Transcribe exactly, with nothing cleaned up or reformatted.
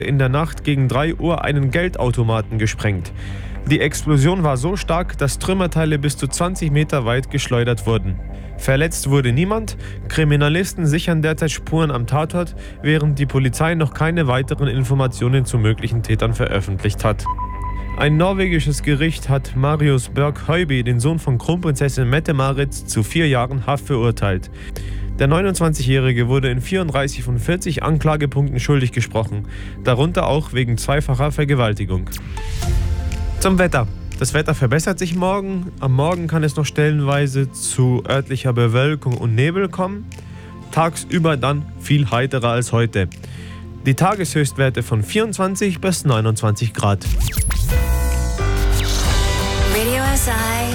in der Nacht gegen drei Uhr einen Geldautomaten gesprengt. Die Explosion war so stark, dass Trümmerteile bis zu zwanzig Meter weit geschleudert wurden. Verletzt wurde niemand. Kriminalisten sichern derzeit Spuren am Tatort, während die Polizei noch keine weiteren Informationen zu möglichen Tätern veröffentlicht hat. Ein norwegisches Gericht hat Marius Berg Høiby, den Sohn von Kronprinzessin Mette-Marit, zu vier Jahren Haft verurteilt. Der neunundzwanzigjährige wurde in vierunddreißig von vierzig Anklagepunkten schuldig gesprochen, darunter auch wegen zweifacher Vergewaltigung. Zum Wetter. Das Wetter verbessert sich morgen. Am Morgen kann es noch stellenweise zu örtlicher Bewölkung und Nebel kommen. Tagsüber dann viel heiterer als heute. Die Tageshöchstwerte von vierundzwanzig bis neunundzwanzig Grad. Radio S I